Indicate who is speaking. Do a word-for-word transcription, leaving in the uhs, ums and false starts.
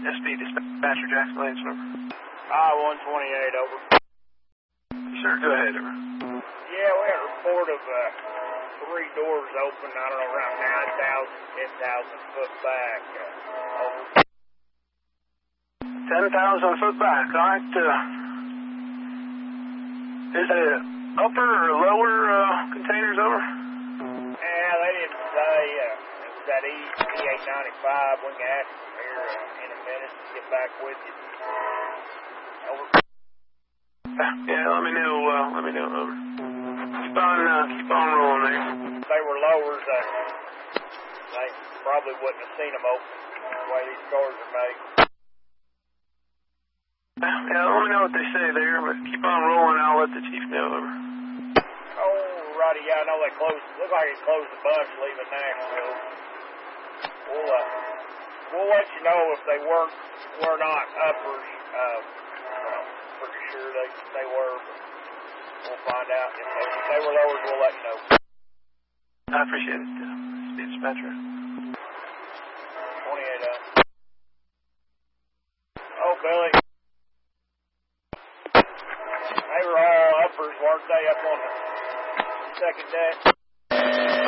Speaker 1: S P Dispatcher, Jackson Lance, over.
Speaker 2: I one twenty-eight, over.
Speaker 1: Sir, go ahead, over.
Speaker 2: Yeah, we had a report of uh, three doors open, I don't know, around nine thousand, ten thousand foot back. Uh, over.
Speaker 1: ten thousand foot back, all right. Uh, is it upper or lower uh, containers, over?
Speaker 2: Yeah, they didn't say. Uh, it was that E eight ninety-five. We can ask them here uh, in a minute and get back with you. Over.
Speaker 1: Yeah, let me know, uh, let me know, over. Keep on, uh, keep on rolling there.
Speaker 2: If they were lowers, uh, they probably wouldn't have seen them open the way these cars are made.
Speaker 1: Yeah, let me know what they say there, but keep on rolling, I'll let the chief know, over.
Speaker 2: Alrighty, yeah, I know they closed, look like they closed a bunch leaving Nashville. We'll, uh, we'll let you know if they weren't, were not uppers. Uh, well, pretty sure they, they were, but we'll find out. If they, if they were lowers, we'll let you know.
Speaker 1: I appreciate it, uh, Speed Dispatcher.
Speaker 2: twenty-eight, uh. Oh, Billy. They were all uppers, weren't they, up on the second deck?